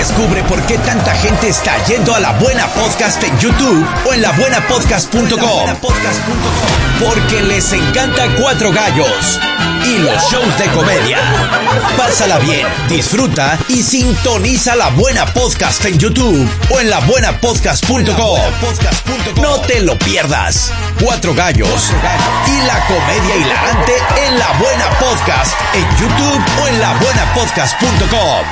Descubre por qué tanta gente está yendo a La Buena Podcast en YouTube o en labuenapodcast.com. Porque les encanta Cuatro Gallos y los shows de comedia. Pásala bien, disfruta y sintoniza La Buena Podcast en YouTube o en labuenapodcast.com. No te lo pierdas. Cuatro Gallos y la comedia hilarante en La Buena Podcast en YouTube o en labuenapodcast.com.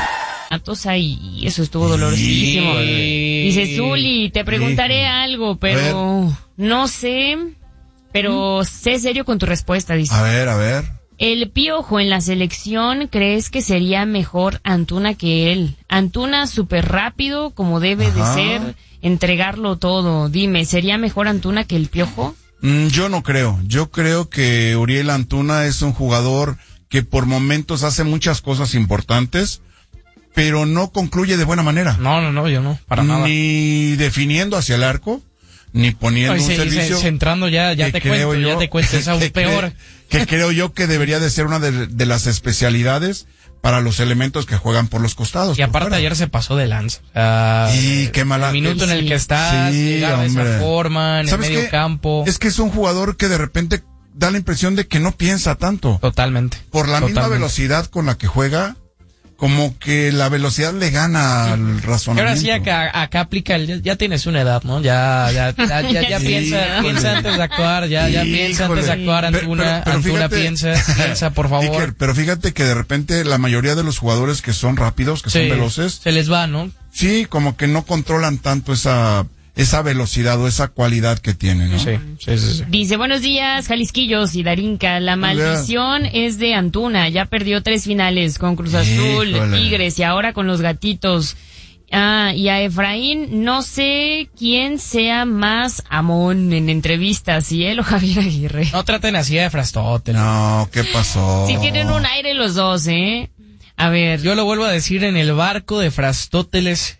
Y eso estuvo dolorosísimo. Dice Zuli, te preguntaré algo, pero no sé, pero sé serio con tu respuesta, dice. A ver. El Piojo en la selección, ¿crees que sería mejor Antuna que él? Antuna súper rápido, como debe de ser, entregarlo todo. Dime, ¿sería mejor Antuna que el Piojo? Yo no creo. Yo creo que Uriel Antuna es un jugador que por momentos hace muchas cosas importantes, pero no concluye de buena manera. No, yo no, para nada. Ni definiendo hacia el arco, ni poniendo un servicio. Centrando ya te cuento, es aún peor. Que creo yo que debería de ser una de las especialidades para los elementos que juegan por los costados. Y aparte ayer se pasó de lanza. Y qué mala. El minuto en el que estás, llegar de esa forma, en el medio campo. Es que es un jugador que de repente da la impresión de que no piensa tanto. Totalmente. Por la misma velocidad con la que juega, como que la velocidad le gana al razonamiento. Ahora sí acá aplica ya tienes una edad, ¿no? Ya piensa antes de actuar, piensa antes de actuar, Antuna, piensa, por favor. Iker, pero fíjate que de repente la mayoría de los jugadores que son rápidos, que son veloces, se les va, ¿no? Sí, como que no controlan tanto esa velocidad o esa cualidad que tienen, ¿no? Sí. Dice, buenos días, Jalisquillos y Darinka. La maldición es de Antuna. Ya perdió 3 finales con Cruz Azul, Tigres y ahora con los Gatitos. Y a Efraín, no sé quién sea más amón en entrevistas, si él o Javier Aguirre. No traten así de Frastóteles. No, ¿qué pasó? Si tienen un aire los dos, ¿eh? A ver. Yo lo vuelvo a decir, en el barco de Frastóteles.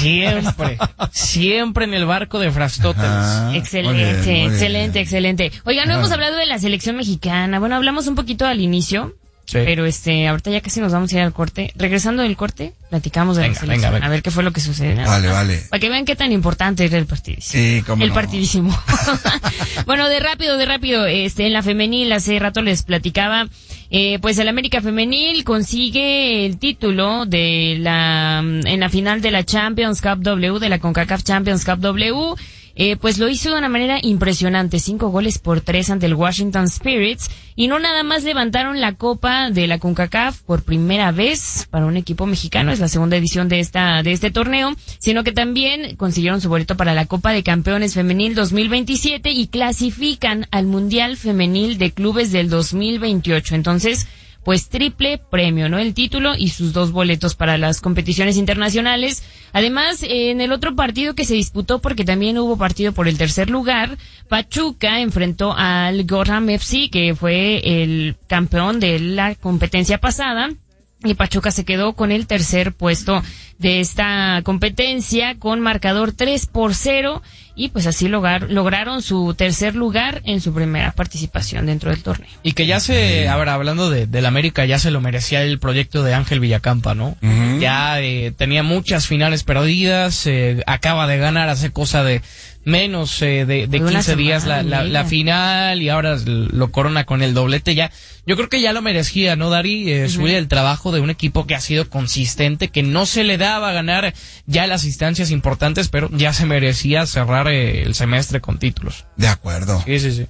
Siempre en el barco de Frastóteles. Excelente. Oiga, no hemos hablado de la selección mexicana. Bueno, hablamos un poquito al inicio, pero ahorita ya casi nos vamos a ir al corte. Regresando del corte, platicamos de la selección. Venga. A ver qué fue lo que sucedió. Vale. Para que vean qué tan importante era el partidísimo. Sí, cómo no. Partidísimo. Bueno, de rápido, en la femenil, hace rato les platicaba, pues el América Femenil consigue el título en la final de la Champions Cup W, de la CONCACAF Champions Cup W. Pues lo hizo de una manera impresionante, 5-3 ante el Washington Spirits, y no nada más levantaron la copa de la CONCACAF por primera vez para un equipo mexicano, es la segunda edición de este torneo, sino que también consiguieron su boleto para la Copa de Campeones Femenil 2027 y clasifican al Mundial Femenil de Clubes del 2028. Entonces, pues triple premio, ¿no? El título y sus 2 boletos para las competiciones internacionales. Además, en el otro partido que se disputó, porque también hubo partido por el tercer lugar, Pachuca enfrentó al Gorham FC, que fue el campeón de la competencia pasada. Y Pachuca se quedó con el tercer puesto de esta competencia con marcador 3-0 y pues así lograron su tercer lugar en su primera participación dentro del torneo. Y que hablando del América, ya se lo merecía el proyecto de Ángel Villacampa, ¿no? Uh-huh. Ya tenía muchas finales perdidas, acaba de ganar hace cosa de menos de 15 días la final y ahora lo corona con el doblete. Ya yo creo que ya lo merecía, ¿no, Dari? Subir el trabajo de un equipo que ha sido consistente, que no se le daba a ganar ya las instancias importantes, pero ya se merecía cerrar el semestre con títulos. De acuerdo.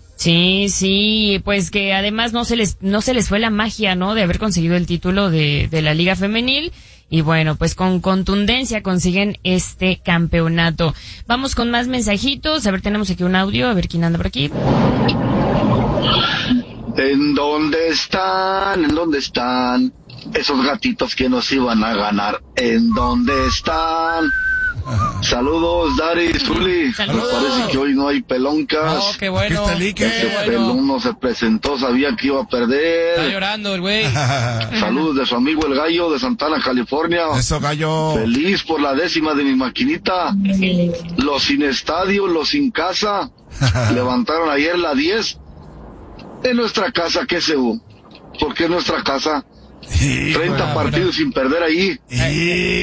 Sí, pues que además no se les fue la magia, ¿no? De haber conseguido el título de la Liga Femenil. Y bueno, pues con contundencia consiguen este campeonato. Vamos con más mensajitos. A ver, tenemos aquí un audio. A ver quién anda por aquí. ¿En dónde están esos gatitos que nos iban a ganar? ¿En dónde están? Ajá. Saludos, Dari, Zuli. Saludos. Me parece que hoy no hay peloncas. No, qué bueno. Ese pelón no se presentó, sabía que iba a perder. Está llorando el güey. Saludos de su amigo el Gallo de Santana, California. Eso, Gallo. Feliz por la 10ª de mi maquinita. Los sin estadio, los sin casa. Levantaron ayer la 10. En nuestra casa, ¿qué se hubo? ¿Por qué nuestra casa? 30 partidos sin perder ahí.